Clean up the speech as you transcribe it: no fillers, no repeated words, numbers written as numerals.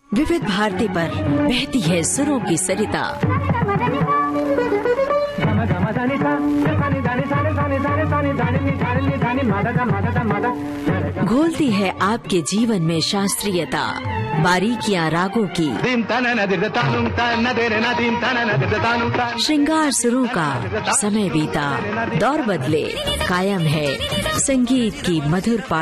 विविध भारती पर बहती है सुरों की सरिता। घोलती है आपके जीवन में शास्त्रीयता, बारीकियां रागों की, श्रृंगार सुरों का। समय बीता, दौर बदले, कायम है संगीत की मधुर